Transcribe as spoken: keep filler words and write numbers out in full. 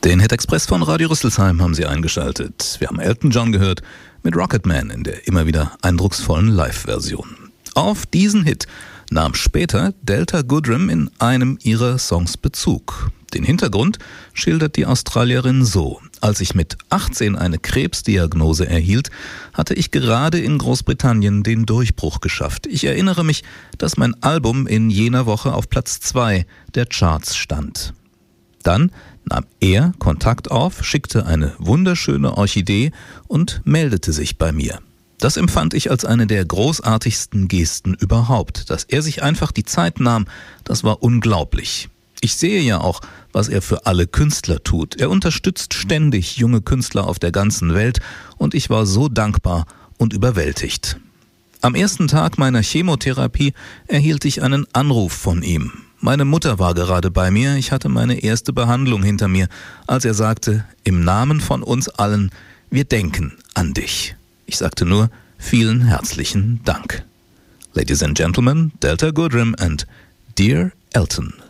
Den Hit Express von Radio Rüsselsheim haben Sie eingeschaltet. Wir haben Elton John gehört mit Rocketman in der immer wieder eindrucksvollen Live-Version. Auf diesen Hit nahm später Delta Goodrem in einem ihrer Songs Bezug. Den Hintergrund schildert die Australierin so: Als ich mit achtzehn eine Krebsdiagnose erhielt, hatte ich gerade in Großbritannien den Durchbruch geschafft. Ich erinnere mich, dass mein Album in jener Woche auf Platz zwei der Charts stand. Dann nahm er Kontakt auf, schickte eine wunderschöne Orchidee und meldete sich bei mir. Das empfand ich als eine der großartigsten Gesten überhaupt. Dass er sich einfach die Zeit nahm, das war unglaublich. Ich sehe ja auch, was er für alle Künstler tut. Er unterstützt ständig junge Künstler auf der ganzen Welt und ich war so dankbar und überwältigt. Am ersten Tag meiner Chemotherapie erhielt ich einen Anruf von ihm. Meine Mutter war gerade bei mir, ich hatte meine erste Behandlung hinter mir, als er sagte, im Namen von uns allen, wir denken an dich. Ich sagte nur, vielen herzlichen Dank. Ladies and Gentlemen, Delta Goodrem and Dear Elton.